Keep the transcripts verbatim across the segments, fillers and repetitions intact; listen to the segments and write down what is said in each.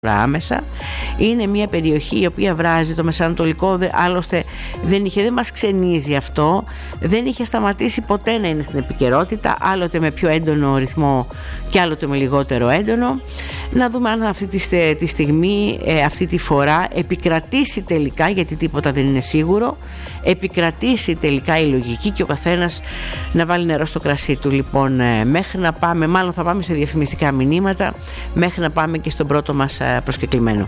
άμεσα. Είναι μια περιοχή η οποία βράζει το Μεσανατολικό, άλλωστε δεν, είχε, δεν μας ξενίζει αυτό, δεν είχε σταματήσει ποτέ να είναι στην επικαιρότητα, άλλοτε με πιο έντονο ρυθμό και άλλοτε με λιγότερο έντονο. Να δούμε αν αυτή τη, τη στιγμή, αυτή τη φορά επικρατήσει τελικά, γιατί τίποτα δεν είναι σίγουρο, επικρατήσει τελικά η λογική και ο καθένας να βάλει νερό στο κρασί του. Λοιπόν, μέχρι να πάμε, μάλλον θα πάμε σε διαφημιστικά μηνύματα, μέχρι να πάμε και στον πρώτο μας προσκεκλημένο.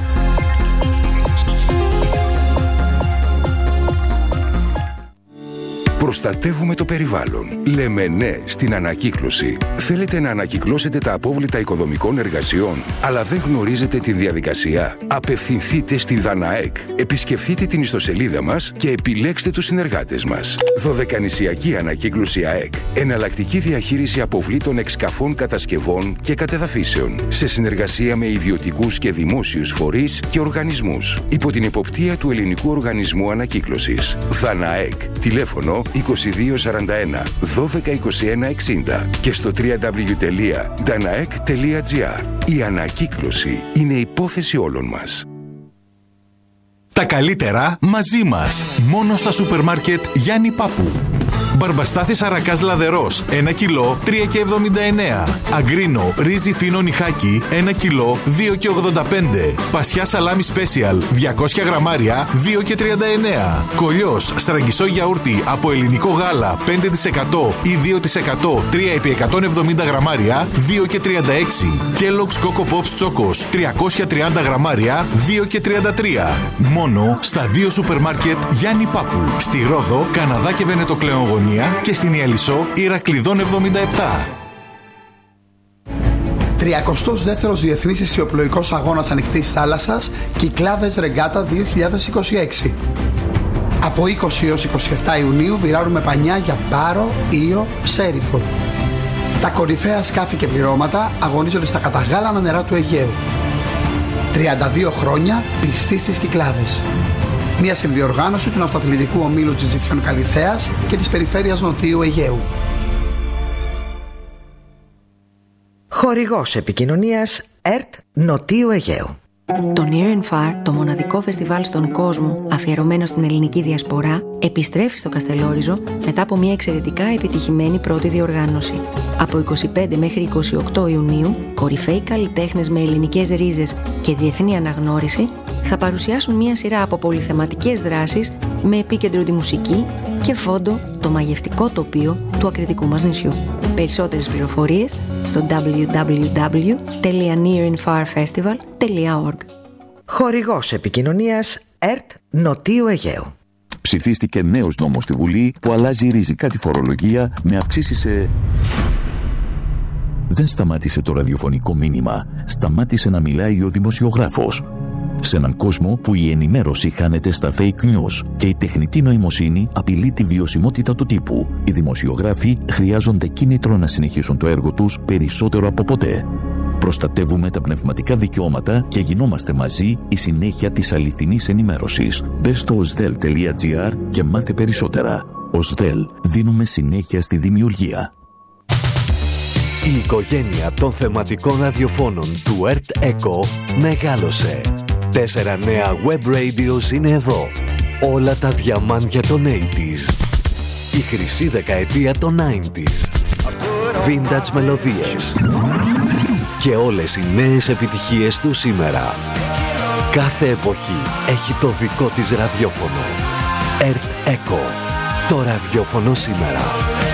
Προστατεύουμε το περιβάλλον. Λέμε ναι στην ανακύκλωση. Θέλετε να ανακυκλώσετε τα απόβλητα οικοδομικών εργασιών, αλλά δεν γνωρίζετε τη διαδικασία? Απευθυνθείτε στη Δαναεκ. Επισκεφτείτε την ιστοσελίδα μας και επιλέξτε τους συνεργάτες μας. Δωδεκανησιακή Ανακύκλωση ΑΕΚ. Εναλλακτική διαχείριση αποβλήτων εξκαφών, κατασκευών και κατεδαφίσεων. Σε συνεργασία με ιδιωτικούς και δημόσιους φορείς και οργανισμούς. Υπό την εποπτεία του Ελληνικού Οργανισμού Ανακύκλωσης. Δαναεκ. Τηλέφωνο είκοσι δύο σαράντα ένα δώδεκα είκοσι ένα εξήντα και στο double-u double-u double-u τελεία danaek τελεία gr. Η ανακύκλωση είναι υπόθεση όλων μας. Τα καλύτερα μαζί μας. Μόνο στα σούπερ μάρκετ Γιάννη Πάπου. Μπαρμπαστάθης αρακάς λαδερός, ένα κιλό, τρία και εβδομήντα εννέα. Αγκρίνο, ρύζι φίνο νιχάκι, ένα κιλό, δύο και ογδόντα πέντε. Πασιά σαλάμι σπέσιαλ, διακόσια γραμμάρια, δύο και τριάντα εννέα. Κολλιός, στραγγισό γιαούρτι από ελληνικό γάλα, πέντε τοις εκατό ή δύο τοις εκατό, τρία επί εκατόν εβδομήντα γραμμάρια, δύο και τριάντα έξι. Kellogg's Coco Pops Chocos, τριακόσια τριάντα γραμμάρια, δύο και τριάντα τρία. Μόνο στα δύο σούπερ μάρκετ Γιάννη Πάπου. Στη Ρόδο, Καναδά και Βενετοκλεογονία και στην Ιαλισσό Ηρακλειδών εβδομήντα επτά. τριακοστός δεύτερος Διεθνής Ισιοπλοϊκός Αγώνας Ανοιχτής Θάλασσας Κυκλάδες Ρεγκάτα δύο χιλιάδες είκοσι έξι. Από είκοσι έως είκοσι επτά Ιουνίου βυράρουμε πανιά για Πάρο, Ήο, Σέριφο. Τα κορυφαία σκάφη και πληρώματα αγωνίζονται στα καταγάλανα νερά του Αιγαίου. τριάντα δύο χρόνια πιστοί στις Κυκλάδες. Μια συνδιοργάνωση του Ναυτοαθλητικού Ομίλου Τζιτζιφιών Καλιθέας και της Περιφέρειας Νοτίου Αιγαίου. Χορηγός επικοινωνίας ΕΡΤ Νοτίου Αιγαίου. Το Near and Far, το μοναδικό φεστιβάλ στον κόσμο αφιερωμένο στην ελληνική διασπορά, επιστρέφει στο Καστελόριζο μετά από μια εξαιρετικά επιτυχημένη πρώτη διοργάνωση. Από είκοσι πέντε μέχρι είκοσι οκτώ Ιουνίου, κορυφαίοι καλλιτέχνες με ελληνικές ρίζες και διεθνή αναγνώριση θα παρουσιάσουν μια σειρά από πολυθεματικές δράσεις με επίκεντρο τη μουσική και φόντο το μαγευτικό τοπίο του ακριτικού μας νησιού. Περισσότερες πληροφορίες στο double-u double-u double-u τελεία near and far festival τελεία org. Χορηγός επικοινωνίας ΕΡΤ Νοτίου Αιγαίου. Ψηφίστηκε νέος νόμος στη Βουλή που αλλάζει ριζικά τη φορολογία με αυξήσεις σε... Δεν σταμάτησε το ραδιοφωνικό μήνυμα. Σταμάτησε να μιλάει ο δημοσιογράφος. Σε έναν κόσμο που η ενημέρωση χάνεται στα fake news και η τεχνητή νοημοσύνη απειλεί τη βιωσιμότητα του τύπου, οι δημοσιογράφοι χρειάζονται κίνητρο να συνεχίσουν το έργο τους περισσότερο από ποτέ. Προστατεύουμε τα πνευματικά δικαιώματα και γινόμαστε μαζί η συνέχεια της αληθινής ενημέρωσης. Μπες στο οσδέλ τελεία gr και μάθε περισσότερα. οσδέλ, δίνουμε συνέχεια στη δημιουργία. Η οικογένεια των θεματικών ραδιοφώνων του ΕΡΤ ΕΚΟ μεγάλωσε. Τέσσερα νέα web radios είναι εδώ. Όλα τα διαμάντια των ογδόντα. Η χρυσή δεκαετία των ενενήντα. Vintage μελωδίες. Και όλες οι νέες επιτυχίες του σήμερα. Κάθε εποχή έχει το δικό της ραδιόφωνο. ΕΡΤ ΕΚΟ. Το ραδιόφωνο σήμερα.